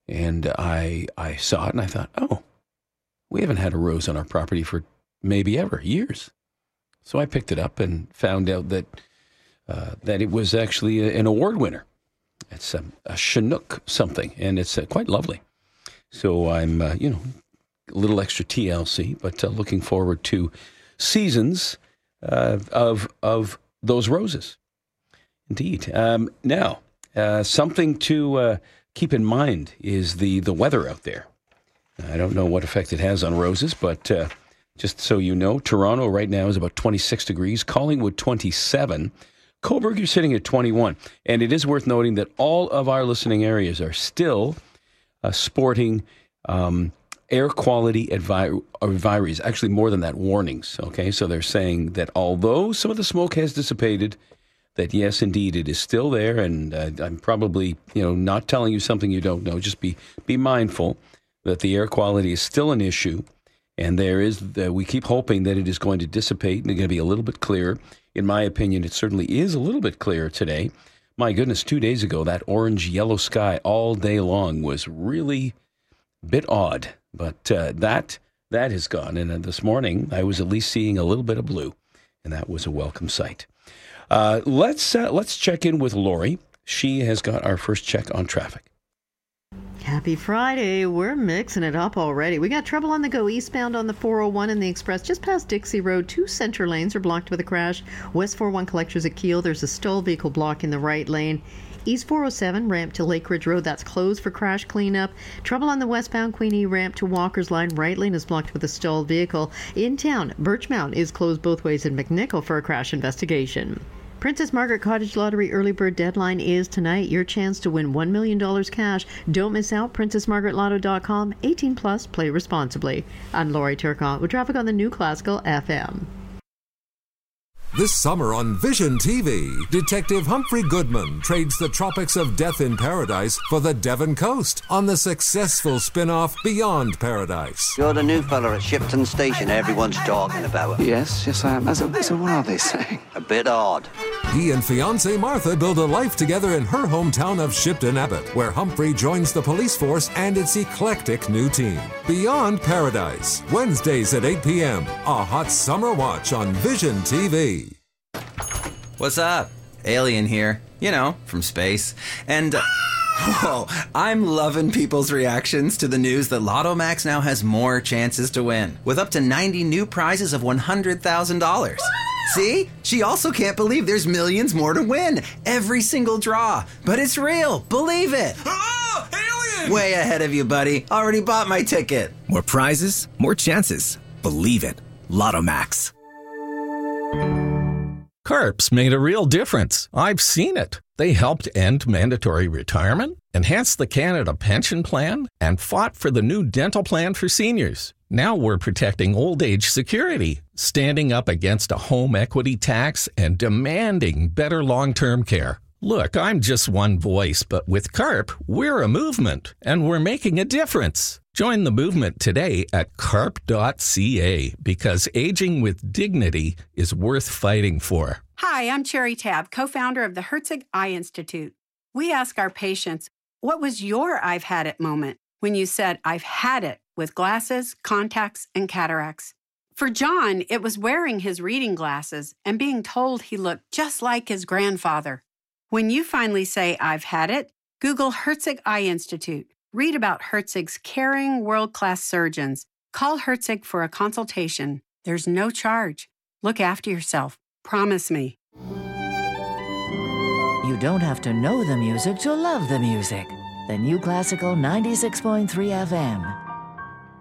And I saw it and I thought, oh, we haven't had a rose on our property for maybe ever, years. So I picked it up and found out that it was actually an award winner. It's a Chinook something, and it's quite lovely. So I'm, a little extra TLC, but looking forward to seasons of those roses. Indeed. Now, something to keep in mind is the weather out there. I don't know what effect it has on roses, but just so you know, Toronto right now is about 26 degrees, Collingwood 27, Cobourg you're sitting at 21. And it is worth noting that all of our listening areas are still sporting air quality advisories, actually more than that, warnings. Okay, so they're saying that although some of the smoke has dissipated, that yes, indeed, it is still there, and I'm probably, not telling you something you don't know. Just be mindful that the air quality is still an issue, and we keep hoping that it is going to dissipate and it's going to be a little bit clearer. In my opinion, it certainly is a little bit clearer today. My goodness, 2 days ago, that orange-yellow sky all day long was really a bit odd, but that has gone. And this morning, I was at least seeing a little bit of blue, and that was a welcome sight. Let's check in with Lori. She has got our first check on traffic. Happy Friday. We're mixing it up already. We got trouble on the go eastbound on the 401 and the Express just past Dixie Road. 2 center lanes are blocked with a crash. West 401 collectors at Keele. There's a stalled vehicle blocking the right lane. East 407 ramp to Lake Ridge Road, that's closed for crash cleanup. Trouble on the westbound Queenie ramp to Walker's Line. Right lane is blocked with a stalled vehicle. In town, Birchmount is closed both ways in McNichol for a crash investigation. Princess Margaret Cottage Lottery early bird deadline is tonight. Your chance to win $1 million cash. Don't miss out. PrincessMargaretLotto.com. 18 plus. Play responsibly. I'm Lori Turcotte with traffic on the New Classical FM. This summer on Vision TV, Detective Humphrey Goodman trades the tropics of death in paradise for the Devon coast on the successful spin-off Beyond Paradise. You're the new fella at Shipton Station everyone's talking about. Yes, I am. So what are they saying? A bit odd. He and fiancée Martha build a life together in her hometown of Shipton Abbott, where Humphrey joins the police force and its eclectic new team. Beyond Paradise, Wednesdays at 8 p.m. A hot summer watch on Vision TV. What's up? Alien here. From space. And, whoa, I'm loving people's reactions to the news that Lotto Max now has more chances to win, with up to 90 new prizes of $100,000. See? She also can't believe there's millions more to win. Every single draw. But it's real. Believe it. Oh, alien! Way ahead of you, buddy. Already bought my ticket. More prizes, more chances. Believe it. Lotto Max. CARP's made a real difference. I've seen it. They helped end mandatory retirement, enhanced the Canada Pension Plan, and fought for the new dental plan for seniors. Now we're protecting old age security, standing up against a home equity tax, and demanding better long-term care. Look, I'm just one voice, but with CARP, we're a movement, and we're making a difference. Join the movement today at carp.ca, because aging with dignity is worth fighting for. Hi, I'm Cherry Tabb, co-founder of the Herzig Eye Institute. We ask our patients, what was your I've had it moment when you said, I've had it with glasses, contacts, and cataracts? For John, it was wearing his reading glasses and being told he looked just like his grandfather. When you finally say, I've had it, Google Herzig Eye Institute. Read about Herzig's caring, world-class surgeons. Call Herzig for a consultation. There's no charge. Look after yourself. Promise me. You don't have to know the music to love the music. The New Classical 96.3 FM.